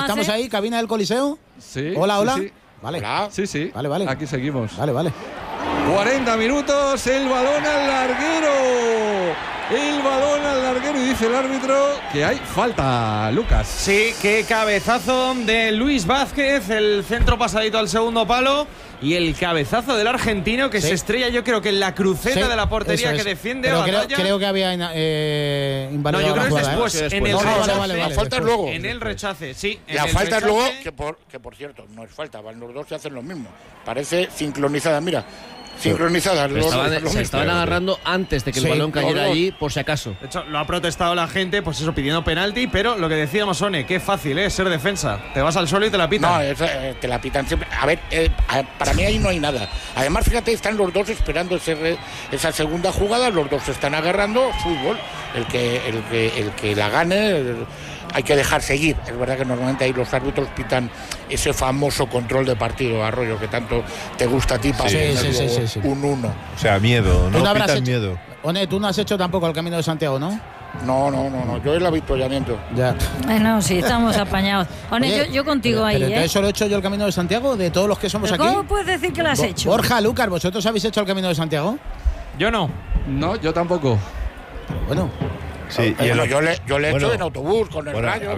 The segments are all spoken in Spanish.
¿Estamos ahí? ¿Cabina del Coliseo? Sí. Hola, hola. Sí. Vale. Hola. Sí. Vale. Aquí seguimos. Vale. 40 minutos, el balón al larguero. El balón al larguero y dice el árbitro que hay falta, Lucas. Sí, qué cabezazo de Luis Vázquez, el centro pasadito al segundo palo y el cabezazo del argentino que se estrella, yo creo que en la cruceta de la portería que defiende. Pero creo que había invalidado. No, yo creo que es después, en el rechace. Vale. La falta es luego. En el rechace, sí. La falta es luego, que por cierto, no es falta, van los dos y hacen lo mismo. Parece sincronizada, mira. Sincronizadas. Se estaban agarrando antes de que el balón cayera allí, por si acaso. De hecho, lo ha protestado la gente, pues eso, pidiendo penalti, pero lo que decíamos, One, qué fácil es ser defensa. Te vas al suelo y te la pitan. No, te la pitan siempre. A ver, para mí ahí no hay nada. Además, fíjate, están los dos esperando esa segunda jugada, los dos se están agarrando, fútbol. El que la gane, hay que dejar seguir. Es verdad que normalmente ahí los árbitros pitan ese famoso control de partido, Arroyo, que tanto te gusta a ti para sí. un 1. O sea, miedo, no pitan miedo. One, tú no has hecho tampoco el Camino de Santiago, ¿no? No, yo el avituallamiento. Ya. Bueno, sí, estamos apañados. One, yo contigo ahí, pero entonces solo he hecho yo el Camino de Santiago, de todos los que somos ¿Pero aquí. cómo puedes decir que lo has hecho? Borja, Lucas, ¿vosotros habéis hecho el Camino de Santiago? Yo no. No, yo tampoco. Pero bueno. Sí, yo le he hecho en autobús con el Rayo.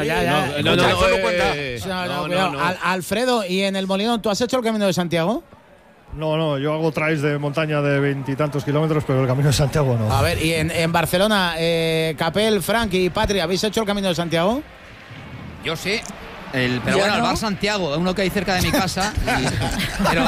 Alfredo, ¿y en el Molinón tú has hecho el Camino de Santiago? No, yo hago trails de montaña de 20 y tantos kilómetros, pero el Camino de Santiago no. A ver, y en Barcelona, Capel, Frank y Patri, ¿habéis hecho el Camino de Santiago? Yo sí. Pero bueno, el Bar Santiago, uno que hay cerca de mi casa. Pero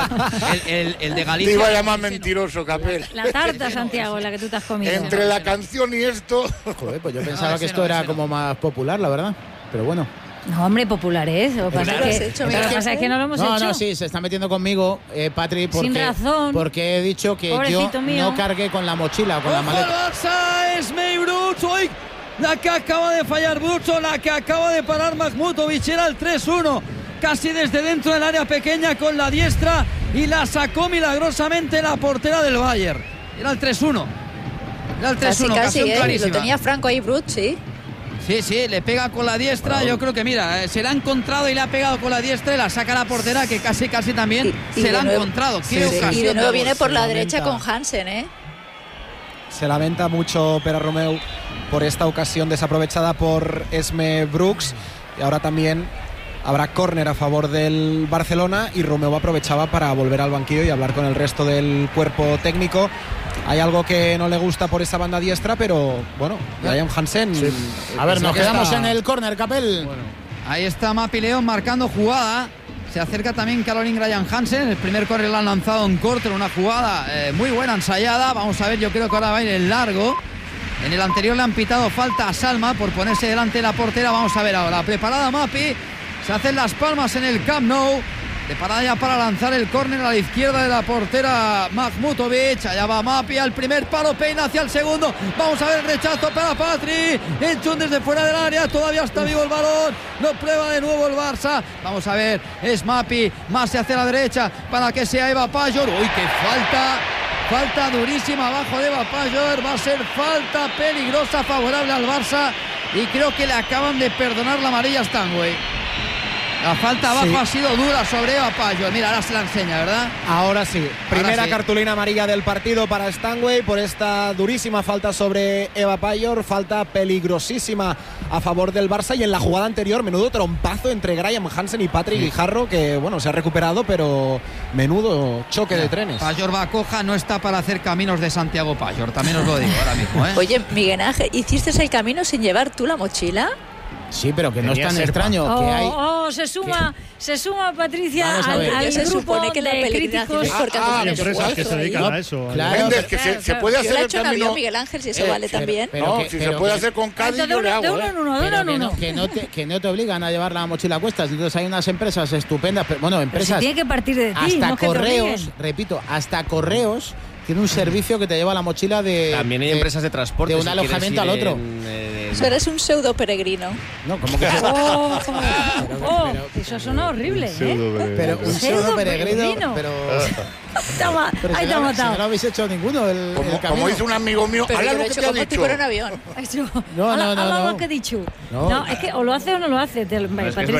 el de Galicia. Te iba a llamar mentiroso, Capel. La tarta Santiago, la que tú te has comido. Entre la canción y esto. Joder, pues yo pensaba que esto era como más popular, la verdad. Pero bueno. No, hombre, popular es. Lo que pasa es que no lo hemos hecho. No, sí, se está metiendo conmigo, Patri, sin razón. Porque he dicho que pobrecito yo mío. no cargué con la mochila, con la maleta. Barça, Esmei Brooks, hoy la que acaba de fallar Brooks, la que acaba de parar Makhmutovic, era el 3-1. Casi desde dentro del área pequeña con la diestra y la sacó milagrosamente la portera del Bayern. Era el 3-1. Era el 3-1, casi, clarísima. lo tenía Franco ahí, Brut, sí. Sí, le pega con la diestra. Bueno. Yo creo que, mira, se la ha encontrado y le ha pegado con la diestra y la saca la portera, que casi también se la ha encontrado. ¿Qué ocasión? Y de nuevo viene por la derecha con Hansen, ¿eh? Se lamenta mucho Pere Romeu por esta ocasión desaprovechada por Esme Brooks. Y ahora también habrá córner a favor del Barcelona y Romeu aprovechaba para volver al banquillo y hablar con el resto del cuerpo técnico. Hay algo que no le gusta por esa banda diestra, pero bueno, Ryan Hansen. Sí. A ver, nos quedamos en el córner, Capel. Bueno, ahí está Mapi León marcando jugada. Se acerca también Caroline Ryan Hansen. El primer córner lo han lanzado en corto, una jugada muy buena, ensayada. Vamos a ver, yo creo que ahora va a ir en largo. En el anterior le han pitado falta a Salma por ponerse delante de la portera. Vamos a ver ahora. Preparada Mapi. Se hacen las palmas en el Camp Nou. Preparada ya para lanzar el córner a la izquierda de la portera Makhmutovic. Allá va Mapi al primer palo, peina hacia el segundo. Vamos a ver el rechazo para Patri. Enchun desde fuera del área. Todavía está vivo el balón. Lo prueba de nuevo el Barça. Vamos a ver. Es Mapi. Más hacia la derecha para que sea Eva Pajor. ¡Uy, qué falta! Falta durísima abajo de Eva Pajor. Va a ser falta peligrosa favorable al Barça. Y creo que le acaban de perdonar la amarilla a Stanway. La falta abajo ha sido dura sobre Eva Pajor. Mira, ahora se la enseña, ¿verdad? Ahora sí. Primera sí. cartulina amarilla del partido para Stanway por esta durísima falta sobre Eva Pajor. Falta peligrosísima a favor del Barça. Y en la jugada anterior, menudo trompazo entre Graham Hansen y Patrick Guijarro, que bueno, se ha recuperado, pero menudo choque de trenes. Pajor va coja, no está para hacer caminos de Santiago Pajor. También os lo digo ahora mismo, ¿eh? Oye, Miguel Ángel, ¿hiciste el camino sin llevar tú la mochila? Sí, pero que no es tan extraño. Que hay... se suma Patricia al se grupo supone que la de críticos. Hay empresas que se dedican a eso. Claro, se puede hacer el camino. Avión, Miguel Ángel, si eso vale también. Si se puede hacer con Cádiz, yo le hago. Que no te obligan a llevar la mochila a cuestas. Entonces hay unas empresas estupendas. Bueno, empresas. Tiene que partir de ti. Hasta no Correos, repito, hasta Correos tiene un servicio que te lleva la mochila de. También hay empresas de transporte. De un alojamiento al otro. Eso eres un pseudo peregrino. No, como que eso suena horrible, Pero un pseudo peregrino. Pero ahí te ha matado. Si no lo habéis hecho ninguno. Como dice un amigo mío, habla lo que te ha dicho. Como en avión. No, lo que he dicho. No, es que o lo hace o no lo hace. Patricia